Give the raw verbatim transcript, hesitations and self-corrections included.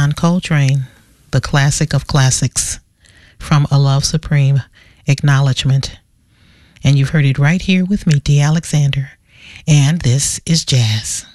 John Coltrane, the classic of classics, from A Love Supreme, Acknowledgement. And you've heard it right here with me, D. Alexander. And this is Jazz.